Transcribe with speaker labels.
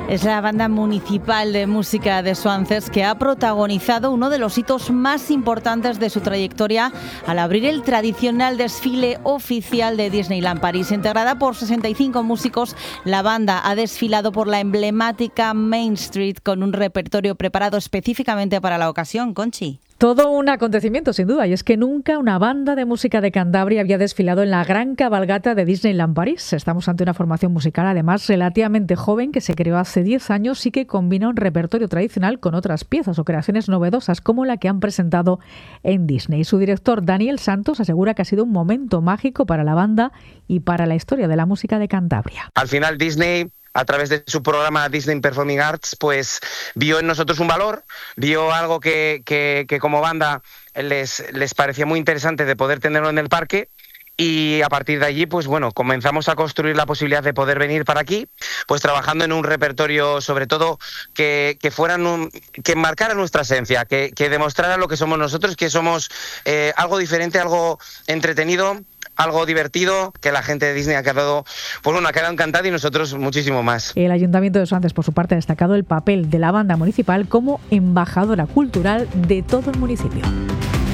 Speaker 1: Es la banda municipal de música de Swanses que ha protagonizado uno de los hitos más importantes de su trayectoria al abrir el tradicional desfile oficial de Disneyland París. Integrada por 65 músicos, la banda ha desfilado por la emblemática Main Street con un repertorio preparado específicamente para la ocasión. Conchi.
Speaker 2: Todo un acontecimiento, sin duda, y es que nunca una banda de música de Cantabria había desfilado en la gran cabalgata de Disneyland París. Estamos ante una formación musical, además, relativamente joven, que se creó hace 10 años y que combina un repertorio tradicional con otras piezas o creaciones novedosas, como la que han presentado en Disney. Su director, Daniel Santos, asegura que ha sido un momento mágico para la banda y para la historia de la música de Cantabria.
Speaker 3: Al final, Disney, a través de su programa Disney Performing Arts, pues vio en nosotros un valor, vio algo que como banda les parecía muy interesante de poder tenerlo en el parque. Y a partir de allí, pues bueno, comenzamos a construir la posibilidad de poder venir para aquí, pues trabajando en un repertorio, sobre todo, que marcara nuestra esencia, que demostrara lo que somos nosotros, que somos algo diferente, algo entretenido, algo divertido, que la gente de Disney ha quedado encantada y nosotros muchísimo más.
Speaker 2: El Ayuntamiento de Swanses, por su parte, ha destacado el papel de la banda municipal como embajadora cultural de todo el municipio.